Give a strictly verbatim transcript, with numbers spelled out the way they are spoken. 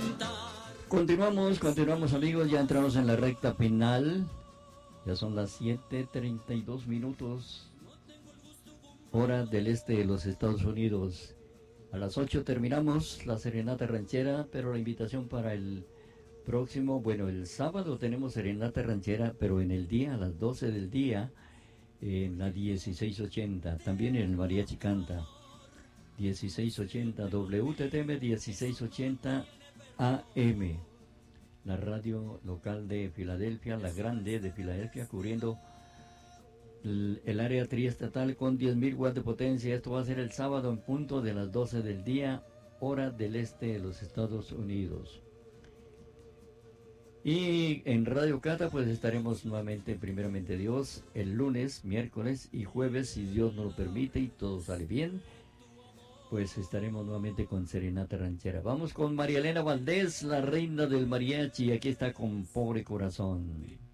Continuamos, continuamos amigos, ya entramos en la recta final. Ya son las siete treinta y dos minutos, hora del este de los Estados Unidos. A las ocho terminamos la serenata ranchera, pero la invitación para el próximo, bueno, el sábado tenemos serenata ranchera, pero en el día, a las doce del día, en la dieciséis ochenta, también en el Mariachi Canta. dieciséis ochenta W T T M, dieciséis ochenta A M, la radio local de Filadelfia, la grande de Filadelfia, cubriendo el, el área triestatal con diez mil watts de potencia. Esto va a ser el sábado en punto de las doce del día, hora del este de los Estados Unidos. Y en Radio Cata pues estaremos nuevamente, primeramente Dios, el lunes, miércoles y jueves, si Dios nos lo permite y todo sale bien, pues estaremos nuevamente con Serenata Ranchera. Vamos con María Elena Valdés, la reina del mariachi. Aquí está con Pobre Corazón.